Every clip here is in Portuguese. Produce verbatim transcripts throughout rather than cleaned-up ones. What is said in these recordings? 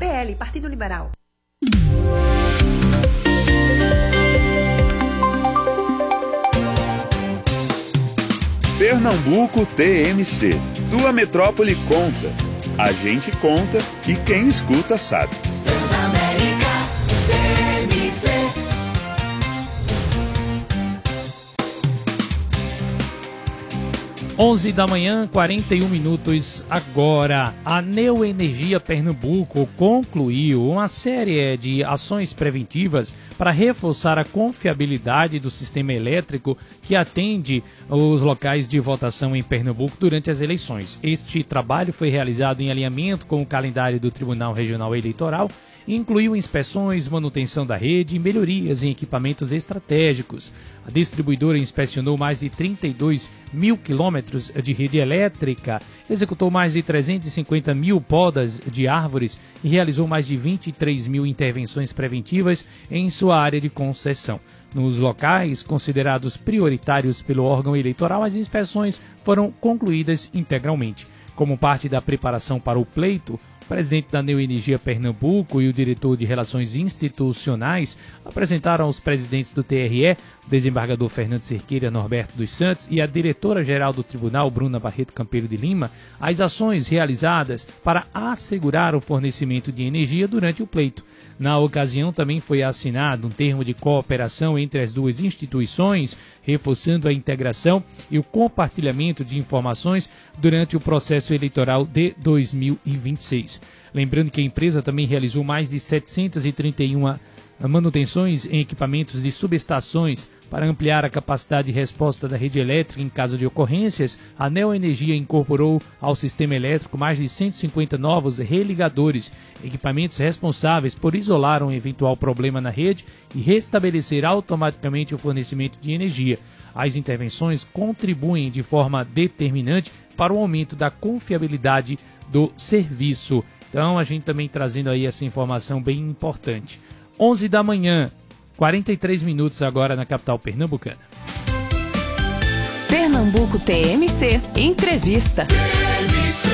P L, Partido Liberal. Pernambuco T M C. Tua metrópole conta. A gente conta e quem escuta sabe. Transamérica T M C. onze da manhã, quarenta e um minutos agora. A Neoenergia Pernambuco concluiu uma série de ações preventivas para reforçar a confiabilidade do sistema elétrico que atende os locais de votação em Pernambuco durante as eleições. Este trabalho foi realizado em alinhamento com o calendário do Tribunal Regional Eleitoral e incluiu inspeções, manutenção da rede e melhorias em equipamentos estratégicos. A distribuidora inspecionou mais de trinta e dois mil quilômetros de rede elétrica, executou mais de trezentas e cinquenta mil podas de árvores e realizou mais de vinte e três mil intervenções preventivas em sua área de concessão. Nos locais considerados prioritários pelo órgão eleitoral, as inspeções foram concluídas integralmente. Como parte da preparação para o pleito, o presidente da Neoenergia Pernambuco e o diretor de Relações Institucionais apresentaram aos presidentes do T R E, o desembargador Fernando Cerqueira Norberto dos Santos e a diretora-geral do Tribunal, Bruna Barreto Campeiro de Lima, as ações realizadas para assegurar o fornecimento de energia durante o pleito. Na ocasião, também foi assinado um termo de cooperação entre as duas instituições, reforçando a integração e o compartilhamento de informações durante o processo eleitoral de dois mil e vinte e seis. Lembrando que a empresa também realizou mais de setecentas e trinta e uma manutenções em equipamentos de subestações para ampliar a capacidade de resposta da rede elétrica em caso de ocorrências. A Neoenergia incorporou ao sistema elétrico mais de cento e cinquenta novos religadores, equipamentos responsáveis por isolar um eventual problema na rede e restabelecer automaticamente o fornecimento de energia. As intervenções contribuem de forma determinante para o aumento da confiabilidade do serviço. Então, a gente também trazendo aí essa informação bem importante. onze da manhã, quarenta e três minutos agora na capital pernambucana. Pernambuco T M C, entrevista. T M C.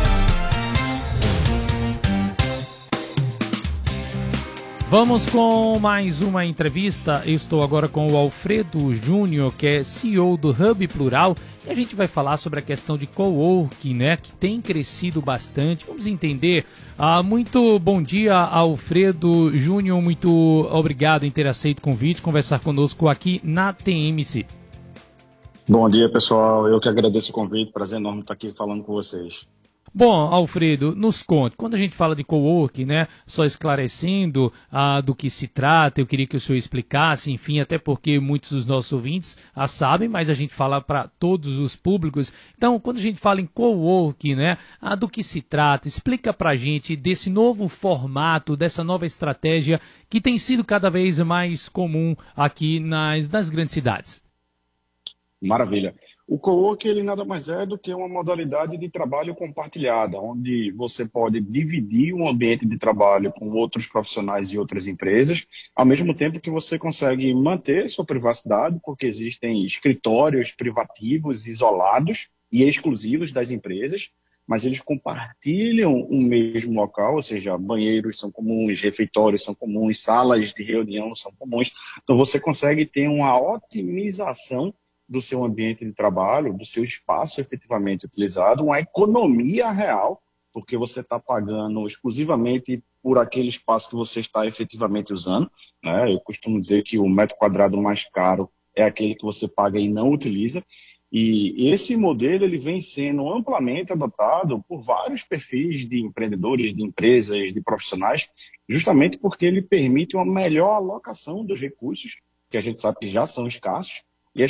Vamos com mais uma entrevista. Eu estou agora com o Alfredo Júnior, que é C E O do Hub Plural, e a gente vai falar sobre a questão de coworking, né, que tem crescido bastante. Vamos entender. Ah, muito bom dia, Alfredo Júnior. Muito obrigado em ter aceito o convite, conversar conosco aqui na T M C. Bom dia, pessoal. Eu que agradeço o convite. Prazer enorme estar aqui falando com vocês. Bom, Alfredo, nos conte, quando a gente fala de coworking, né, só esclarecendo ah, do que se trata, eu queria que o senhor explicasse, enfim, até porque muitos dos nossos ouvintes ah, sabem, mas a gente fala para todos os públicos. Então, quando a gente fala em coworking, né, ah, do que se trata, explica para a gente desse novo formato, dessa nova estratégia que tem sido cada vez mais comum aqui nas, nas grandes cidades. Maravilha. O coworking, ele nada mais é do que uma modalidade de trabalho compartilhada, onde você pode dividir um ambiente de trabalho com outros profissionais de outras empresas, ao mesmo tempo que você consegue manter sua privacidade, porque existem escritórios privativos, isolados e exclusivos das empresas, mas eles compartilham o mesmo local, ou seja, banheiros são comuns, refeitórios são comuns, salas de reunião são comuns. Então você consegue ter uma otimização do seu ambiente de trabalho, do seu espaço efetivamente utilizado, uma economia real, porque você está pagando exclusivamente por aquele espaço que você está efetivamente usando, né? Eu costumo dizer que o metro quadrado mais caro é aquele que você paga e não utiliza, e esse modelo ele vem sendo amplamente adotado por vários perfis de empreendedores, de empresas, de profissionais, justamente porque ele permite uma melhor alocação dos recursos, que a gente sabe que já são escassos,